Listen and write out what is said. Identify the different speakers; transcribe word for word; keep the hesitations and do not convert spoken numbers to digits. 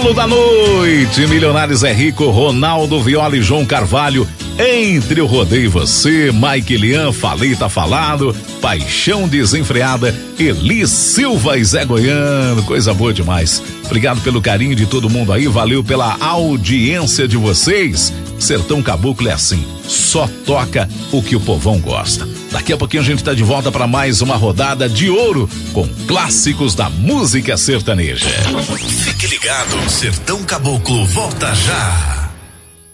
Speaker 1: Bolo da noite, Milionários é Rico, Ronaldo Viola e João Carvalho. Entre o Rodeio e Você, Mike Lian, Falei Tá Falado, Paixão Desenfreada, Eli Silva e Zé Goiano, coisa boa demais. Obrigado pelo carinho de todo mundo aí, valeu pela audiência de vocês. Sertão Caboclo é assim, só toca o que o povão gosta. Daqui a pouquinho a gente tá de volta para mais uma rodada de ouro com clássicos da música sertaneja.
Speaker 2: Fique ligado, Sertão Caboclo volta já.